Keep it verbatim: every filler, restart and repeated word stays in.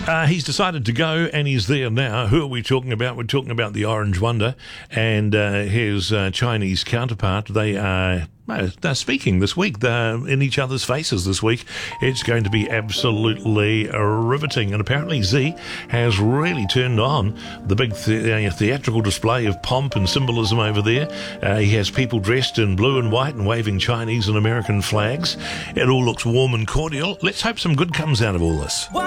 Uh, he's decided to go, and he's there now. Who are we talking about? We're talking about the Orange Wonder and uh, his uh, Chinese counterpart. They are uh, they're speaking this week. They're in each other's faces this week. It's going to be absolutely riveting. And apparently Z has really turned on the big the- uh, theatrical display of pomp and symbolism over there. Uh, he has people dressed in blue and white and waving Chinese and American flags. It all looks warm and cordial. Let's hope some good comes out of all this.